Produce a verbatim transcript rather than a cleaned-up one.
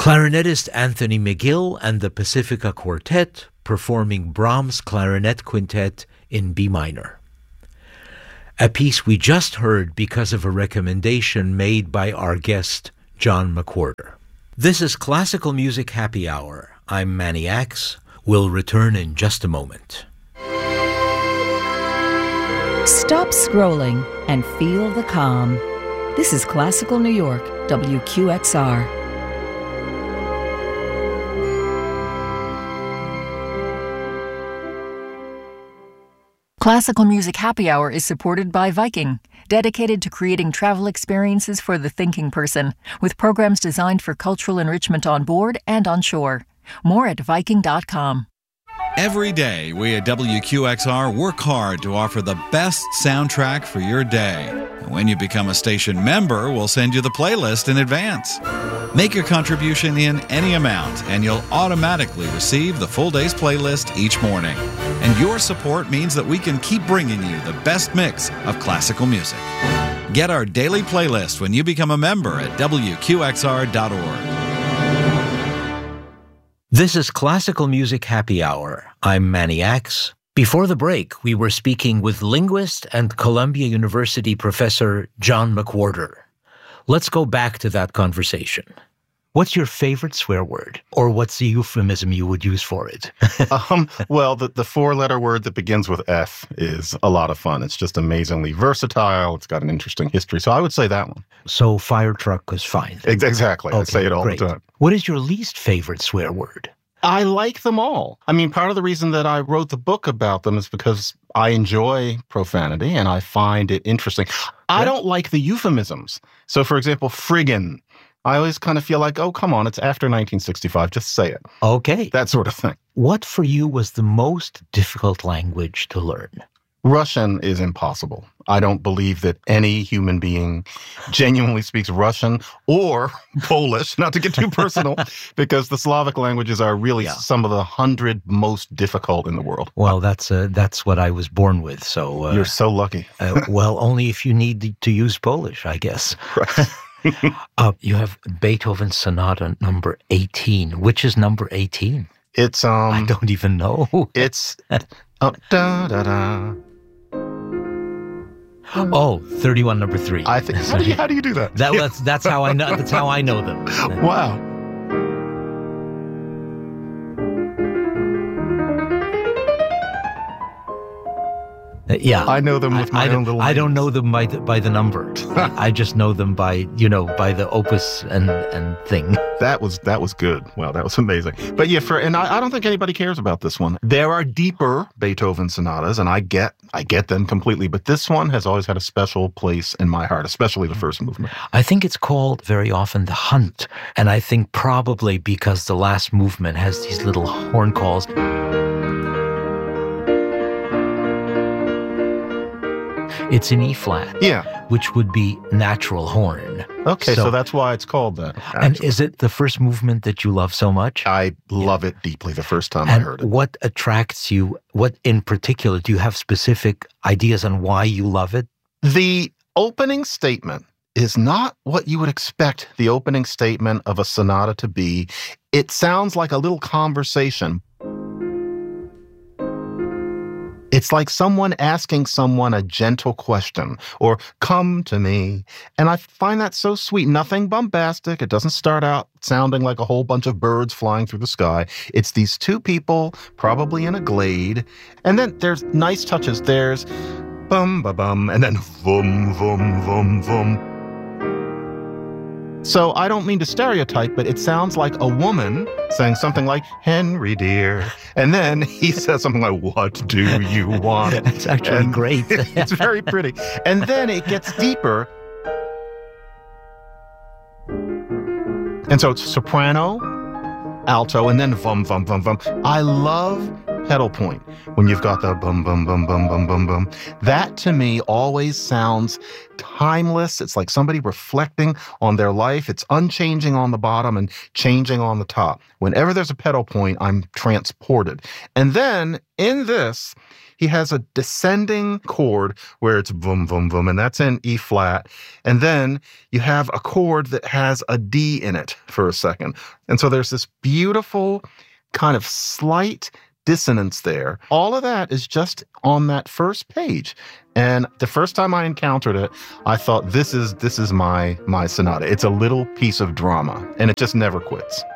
Clarinetist Anthony McGill and the Pacifica Quartet performing Brahms' Clarinet Quintet in B minor. A piece we just heard because of a recommendation made by our guest, John McWhorter. This is Classical Music Happy Hour. I'm Manny Axe. We'll return in just a moment. Stop scrolling and feel the calm. This is Classical New York, W Q X R. Classical Music Happy Hour is supported by Viking, dedicated to creating travel experiences for the thinking person, with programs designed for cultural enrichment on board and on shore. More at Viking dot com. Every day, we at W Q X R work hard to offer the best soundtrack for your day. And when you become a station member, we'll send you the playlist in advance. Make your contribution in any amount, and you'll automatically receive the full day's playlist each morning. And your support means that we can keep bringing you the best mix of classical music. Get our daily playlist when you become a member at W Q X R dot org. This is Classical Music Happy Hour. I'm Manny Axe. Before the break, we were speaking with linguist and Columbia University professor John McWhorter. Let's go back to that conversation. What's your favorite swear word? Or what's the euphemism you would use for it? um, well, the, the four-letter word that begins with F is a lot of fun. It's just amazingly versatile. It's got an interesting history. So I would say that one. So fire truck is fine. Exactly. Okay, I say it all great. the time. What is your least favorite swear word? I like them all. I mean, part of the reason that I wrote the book about them is because I enjoy profanity and I find it interesting. I Yeah. don't like the euphemisms. So, for example, friggin'. I always kind of feel like, oh, come on, it's after nineteen sixty-five. Just say it. Okay. That sort of thing. What for you was the most difficult language to learn? Russian is impossible. I don't believe that any human being genuinely speaks Russian or Polish, not to get too personal, because the Slavic languages are really Yeah. some of the hundred most difficult in the world. Well, that's uh, that's what I was born with. So uh, You're so lucky. uh, well, only if you need to use Polish, I guess. Right. Uh, you have Beethoven Sonata number eighteen. Which is number eighteen? It's, um... I don't even know. It's... Oh, da, da, da. Oh, thirty-one number three. I think... How do you, how do you do that? That, that's, that's how I know. That's how I know them. Wow. Uh, yeah, I know them with my I, I own don't, little I don't names. know them by the, by the number. I, I just know them by you know by the opus and and thing. That was that was good. Wow, that was amazing. But yeah, for and I, I don't think anybody cares about this one. There are deeper Beethoven sonatas, and I get I get them completely. But this one has always had a special place in my heart, especially the first movement. I think it's called very often the Hunt, and I think probably because the last movement has these little horn calls. It's in E flat, Yeah. which would be natural horn. Okay, so, So- that's why it's called that. And actually. is it the first movement that you love so much? I love it deeply the first time I And heard it. what attracts you? What in particular? Do you have specific ideas on why you love it? The opening statement is not what you would expect the opening statement of a sonata to be. It sounds like a little conversation. It's like someone asking someone a gentle question, or come to me. And I find that so sweet. Nothing bombastic. It doesn't start out sounding like a whole bunch of birds flying through the sky. It's these two people, probably in a glade. And then there's nice touches. There's bum, ba, bum, and then vum, vum, vum, vum. So I don't mean to stereotype, but it sounds like a woman saying something like, Henry, dear. And then he says something like, what do you want? It's actually And great. It's very pretty. And then it gets deeper. And so it's soprano, alto, and then vum, vum, vum, vum. I love pedal point, when you've got the boom, boom, boom, boom, boom, boom, boom, that to me always sounds timeless. It's like somebody reflecting on their life. It's unchanging on the bottom and changing on the top. Whenever there's a pedal point, I'm transported. And then in this, he has a descending chord where it's boom, boom, boom, and that's in E flat. And then you have a chord that has a D in it for a second. And so there's this beautiful kind of slight dissonance there. All of that is just on that first page. And the first time I encountered it, I thought, this is this is my my sonata. It's a little piece of drama, and it just never quits.